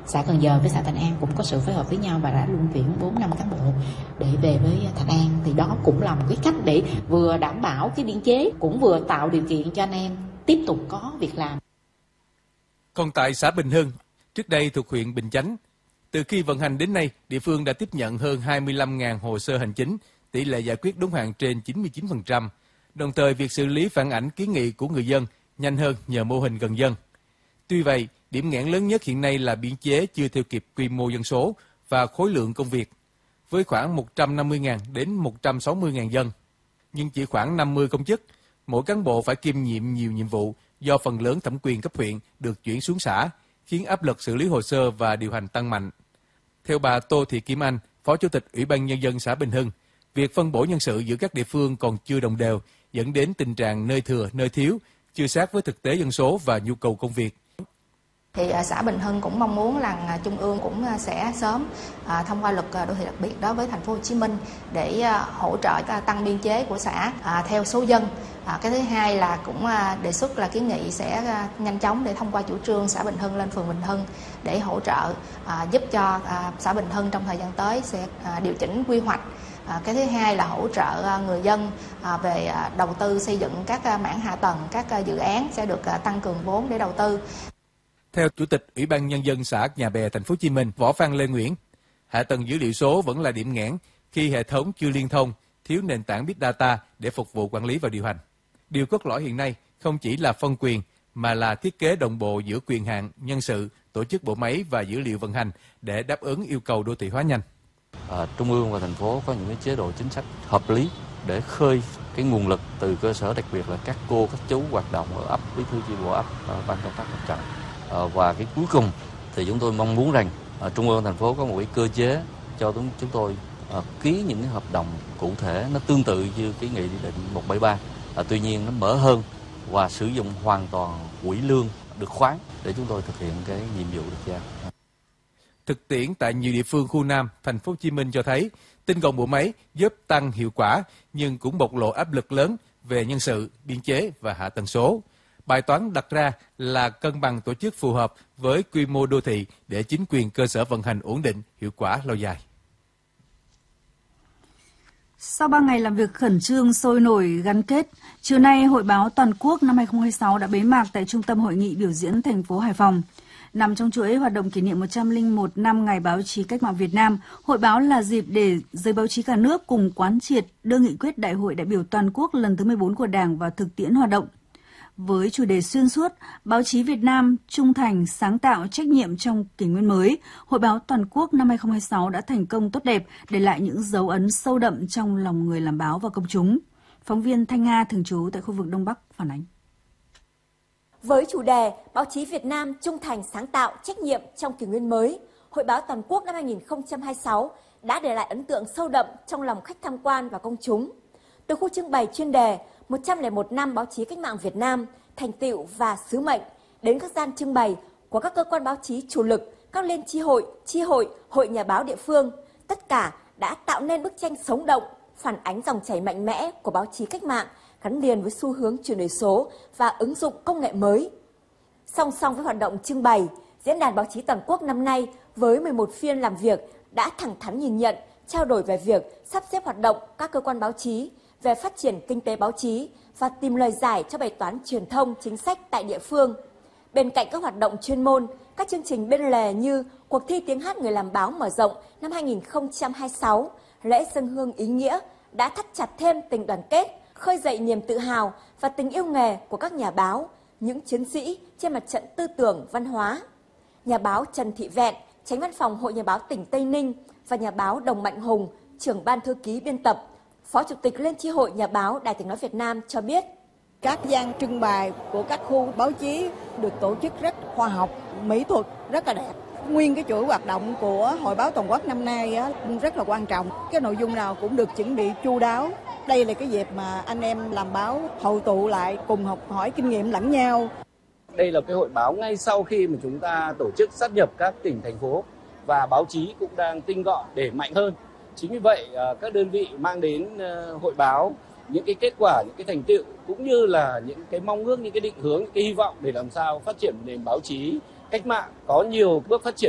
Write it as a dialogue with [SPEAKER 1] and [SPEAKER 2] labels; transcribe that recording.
[SPEAKER 1] Xã Cần Giờ với xã Thạnh An cũng có sự phối hợp với nhau và đã luân chuyển 4-5 cán bộ để về với Thạnh An. Thì đó cũng là một cái cách để vừa đảm bảo cái biên chế, cũng vừa tạo điều kiện cho anh em tiếp tục có việc làm.
[SPEAKER 2] Còn tại xã Bình Hưng, trước đây thuộc huyện Bình Chánh, từ khi vận hành đến nay, địa phương đã tiếp nhận hơn 25.000 hồ sơ hành chính, tỷ lệ giải quyết đúng hạn trên 99%. Đồng thời, việc xử lý phản ảnh kiến nghị của người dân nhanh hơn nhờ mô hình gần dân. Tuy vậy, điểm nghẽn lớn nhất hiện nay là biên chế chưa theo kịp quy mô dân số và khối lượng công việc, với khoảng 150.000 đến 160.000 dân. Nhưng chỉ khoảng 50 công chức, mỗi cán bộ phải kiêm nhiệm nhiều nhiệm vụ do phần lớn thẩm quyền cấp huyện được chuyển xuống xã, khiến áp lực xử lý hồ sơ và điều hành tăng mạnh. Theo bà Tô Thị Kim Anh, Phó Chủ tịch Ủy ban Nhân dân xã Bình Hưng, việc phân bổ nhân sự giữa các địa phương còn chưa đồng đều, dẫn đến tình trạng nơi thừa, nơi thiếu, chưa sát với thực tế dân số và nhu cầu công việc.
[SPEAKER 3] Thì xã Bình Hưng cũng mong muốn là Trung ương cũng sẽ sớm thông qua luật đô thị đặc biệt đó với thành phố Hồ Chí Minh để hỗ trợ tăng biên chế của xã theo số dân. Cái thứ hai là cũng đề xuất là kiến nghị sẽ nhanh chóng để thông qua chủ trương xã Bình Hưng lên phường Bình Hưng để hỗ trợ giúp cho xã Bình Hưng trong thời gian tới sẽ điều chỉnh quy hoạch. Cái thứ hai là hỗ trợ người dân về đầu tư xây dựng các mảng hạ tầng, các dự án sẽ được tăng cường vốn để đầu tư.
[SPEAKER 2] Theo Chủ tịch Ủy ban Nhân dân xã Nhà Bè, Thành phố Hồ Chí Minh, Võ Phan Lê Nguyễn, hạ tầng dữ liệu số vẫn là điểm nghẽn khi hệ thống chưa liên thông, thiếu nền tảng Big Data để phục vụ quản lý và điều hành. Điều cốt lõi hiện nay không chỉ là phân quyền mà là thiết kế đồng bộ giữa quyền hạn, nhân sự, tổ chức bộ máy và dữ liệu vận hành để đáp ứng yêu cầu đô thị hóa nhanh.
[SPEAKER 4] Trung ương và thành phố có những cái chế độ chính sách hợp lý để khơi cái nguồn lực từ cơ sở, đặc biệt là các cô, các chú hoạt động ở ấp, bí thư chi bộ ấp, ban công tác mặt trận. Và cái cuối cùng thì chúng tôi mong muốn rằng Trung ương thành phố có một cái cơ chế cho chúng tôi ký những cái hợp đồng cụ thể nó tương tự như cái nghị định 173, tuy nhiên nó mở hơn và sử dụng hoàn toàn quỹ lương được khoán để chúng tôi thực hiện cái nhiệm vụ được giao.
[SPEAKER 2] Thực tiễn tại nhiều địa phương khu Nam, Thành phố Hồ Chí Minh cho thấy tinh gọn bộ máy giúp tăng hiệu quả nhưng cũng bộc lộ áp lực lớn về nhân sự, biên chế và hạ tầng số. Bài toán đặt ra là cân bằng tổ chức phù hợp với quy mô đô thị để chính quyền cơ sở vận hành ổn định, hiệu quả lâu dài.
[SPEAKER 5] Sau 3 ngày làm việc khẩn trương, sôi nổi, gắn kết, chiều nay Hội báo Toàn quốc năm 2026 đã bế mạc tại Trung tâm Hội nghị biểu diễn thành phố Hải Phòng. Nằm trong chuỗi hoạt động kỷ niệm 101 năm Ngày Báo chí Cách mạng Việt Nam, hội báo là dịp để giới báo chí cả nước cùng quán triệt đưa nghị quyết Đại hội đại biểu toàn quốc lần thứ 14 của Đảng vào thực tiễn hoạt động. Với chủ đề xuyên suốt, báo chí Việt Nam trung thành, sáng tạo, trách nhiệm trong kỷ nguyên mới, Hội báo Toàn quốc năm 2026 đã thành công tốt đẹp, để lại những dấu ấn sâu đậm trong lòng người làm báo và công chúng. Phóng viên Thanh Nga thường trú tại khu vực Đông Bắc phản ánh.
[SPEAKER 6] Với chủ đề Báo chí Việt Nam trung thành, sáng tạo, trách nhiệm trong kỷ nguyên mới, Hội báo Toàn quốc năm 2026 đã để lại ấn tượng sâu đậm trong lòng khách tham quan và công chúng. Từ khu trưng bày chuyên đề 101 năm báo chí cách mạng Việt Nam, thành tựu và sứ mệnh đến các gian trưng bày của các cơ quan báo chí chủ lực, các liên chi hội, hội nhà báo địa phương, tất cả đã tạo nên bức tranh sống động, phản ánh dòng chảy mạnh mẽ của báo chí cách mạng gắn liền với xu hướng chuyển đổi số và ứng dụng công nghệ mới. Song song với hoạt động trưng bày, Diễn đàn Báo chí Toàn quốc năm nay với 11 phiên làm việc đã thẳng thắn nhìn nhận, trao đổi về việc sắp xếp hoạt động các cơ quan báo chí, về phát triển kinh tế báo chí và tìm lời giải cho bài toán truyền thông chính sách tại địa phương. Bên cạnh các hoạt động chuyên môn, các chương trình bên lề như cuộc thi tiếng hát người làm báo mở rộng năm 2026, lễ dâng hương ý nghĩa đã thắt chặt thêm tình đoàn kết, khơi dậy niềm tự hào và tình yêu nghề của các nhà báo, những chiến sĩ trên mặt trận tư tưởng văn hóa. Nhà báo Trần Thị Vẹn, Chánh Văn phòng Hội Nhà báo tỉnh Tây Ninh và nhà báo Đồng Mạnh Hùng, trưởng ban thư ký biên tập, Phó Chủ tịch Liên chi hội Nhà báo Đài Tiếng nói Việt Nam cho biết.
[SPEAKER 7] Các gian trưng bày của các khu báo chí được tổ chức rất khoa học, mỹ thuật, rất là đẹp. Nguyên cái chuỗi hoạt động của Hội báo Toàn quốc năm nay rất là quan trọng. Cái nội dung nào cũng được chuẩn bị chu đáo. Đây là cái dịp mà anh em làm báo hội tụ lại cùng học hỏi kinh nghiệm lẫn nhau.
[SPEAKER 8] Đây là cái hội báo ngay sau khi mà chúng ta tổ chức sát nhập các tỉnh, thành phố và báo chí cũng đang tinh gọn để mạnh hơn. Chính vì vậy các đơn vị mang đến hội báo những cái kết quả, những cái thành tựu cũng như là những cái mong ước, những cái định hướng, những cái hy vọng để làm sao phát triển nền báo chí cách mạng có nhiều bước phát triển